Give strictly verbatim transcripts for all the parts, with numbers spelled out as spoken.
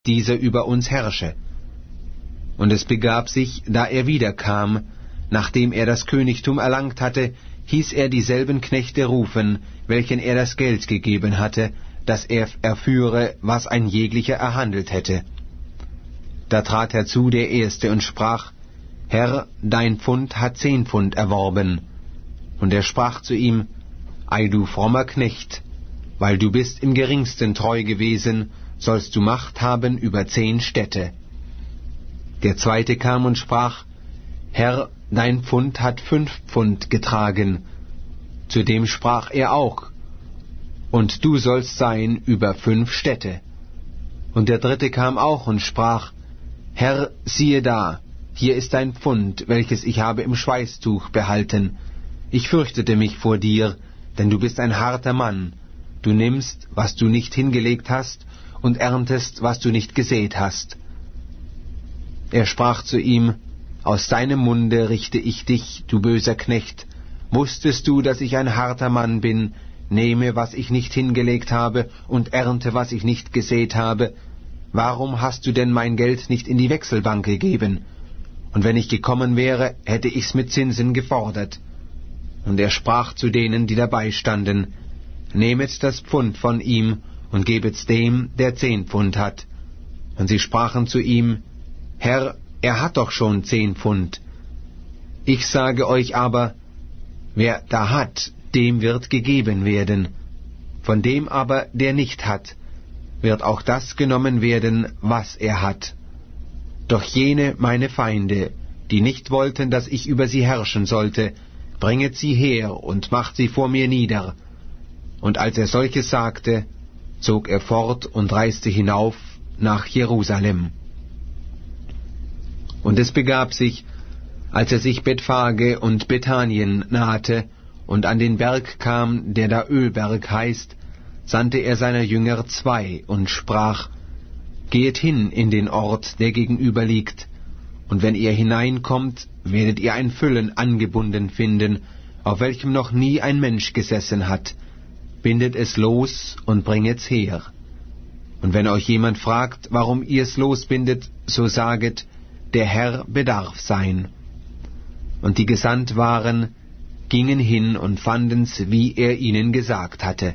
dieser über uns herrsche. Und es begab sich, da er wiederkam, nachdem er das Königtum erlangt hatte, hieß er dieselben Knechte rufen, welchen er das Geld gegeben hatte, dass er erführe, was ein jeglicher erhandelt hätte. Da trat herzu der Erste und sprach, Herr, dein Pfund hat zehn Pfund erworben. Und er sprach zu ihm, Ei, du frommer Knecht, weil du bist im geringsten treu gewesen, sollst du Macht haben über zehn Städte. Der Zweite kam und sprach, Herr, dein Pfund hat fünf Pfund getragen. Zu dem sprach er auch, und du sollst sein über fünf Städte. Und der Dritte kam auch und sprach, Herr, siehe da, hier ist dein Pfund, welches ich habe im Schweißtuch behalten. Ich fürchtete mich vor dir, denn du bist ein harter Mann. Du nimmst, was du nicht hingelegt hast, und erntest, was du nicht gesät hast. Er sprach zu ihm, Aus deinem Munde richte ich dich, du böser Knecht. Wusstest du, dass ich ein harter Mann bin, nehme, was ich nicht hingelegt habe, und ernte, was ich nicht gesät habe? Warum hast du denn mein Geld nicht in die Wechselbank gegeben? Und wenn ich gekommen wäre, hätte ich's mit Zinsen gefordert. Und er sprach zu denen, die dabei standen, Nehmet das Pfund von ihm und gebet's dem, der zehn Pfund hat. Und sie sprachen zu ihm, Herr, er hat doch schon zehn Pfund. Ich sage euch aber, wer da hat, dem wird gegeben werden. Von dem aber, der nicht hat, wird auch das genommen werden, was er hat. Doch jene meine Feinde, die nicht wollten, dass ich über sie herrschen sollte, bringet sie her und macht sie vor mir nieder. Und als er solches sagte, zog er fort und reiste hinauf nach Jerusalem. Und es begab sich, als er sich Bethphage und Bethanien nahte und an den Berg kam, der da Ölberg heißt, sandte er seiner Jünger zwei und sprach, Gehet hin in den Ort, der gegenüber liegt, und wenn ihr hineinkommt, werdet ihr ein Füllen angebunden finden, auf welchem noch nie ein Mensch gesessen hat. Bindet es los und bringet's her. Und wenn euch jemand fragt, warum ihr's losbindet, so saget, der Herr bedarf sein. Und die gesandt waren, gingen hin und fanden's, wie er ihnen gesagt hatte.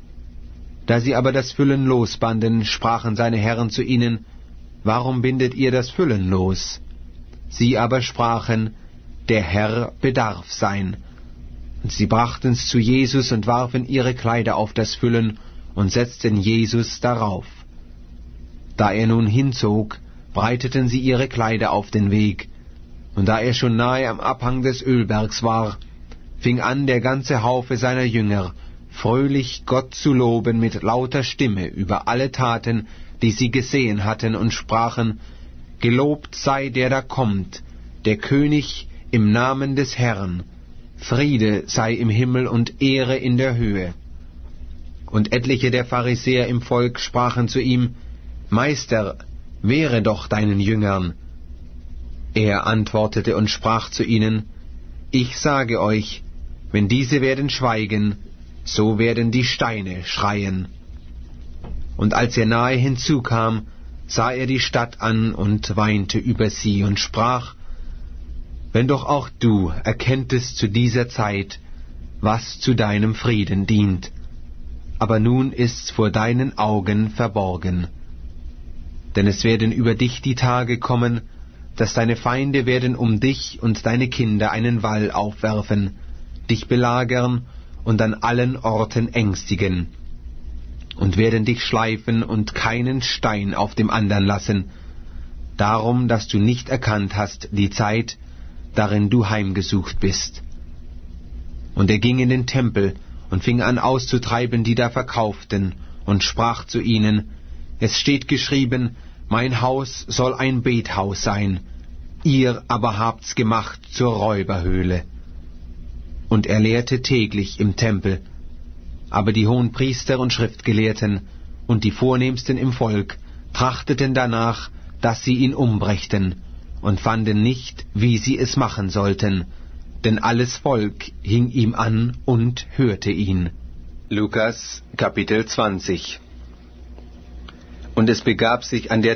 Da sie aber das Füllen losbanden, sprachen seine Herren zu ihnen, Warum bindet ihr das Füllen los? Sie aber sprachen, der Herr bedarf sein. Und sie brachten's zu Jesus und warfen ihre Kleider auf das Füllen und setzten Jesus darauf. Da er nun hinzog, breiteten sie ihre Kleider auf den Weg, und da er schon nahe am Abhang des Ölbergs war, fing an der ganze Haufe seiner Jünger, fröhlich Gott zu loben mit lauter Stimme über alle Taten, die sie gesehen hatten, und sprachen, Gelobt sei der da kommt, der König im Namen des Herrn, Friede sei im Himmel und Ehre in der Höhe. Und etliche der Pharisäer im Volk sprachen zu ihm, Meister, wehre doch deinen Jüngern. Er antwortete und sprach zu ihnen, Ich sage euch, wenn diese werden schweigen, so werden die Steine schreien. Und als er nahe hinzukam, sah er die Stadt an und weinte über sie und sprach, Wenn doch auch du erkenntest zu dieser Zeit, was zu deinem Frieden dient, aber nun ist's vor deinen Augen verborgen. Denn es werden über dich die Tage kommen, dass deine Feinde werden um dich und deine Kinder einen Wall aufwerfen, dich belagern und an allen Orten ängstigen, und werden dich schleifen und keinen Stein auf dem andern lassen, darum, dass du nicht erkannt hast die Zeit, darin du heimgesucht bist. Und er ging in den Tempel und fing an auszutreiben, die da verkauften, und sprach zu ihnen, Es steht geschrieben, mein Haus soll ein Bethaus sein, ihr aber habt's gemacht zur Räuberhöhle. Und er lehrte täglich im Tempel. Aber die Hohenpriester und Schriftgelehrten und die Vornehmsten im Volk trachteten danach, dass sie ihn umbrächten, und fanden nicht, wie sie es machen sollten, denn alles Volk hing ihm an und hörte ihn. Lukas Kapitel zwanzig. Und es begab sich an der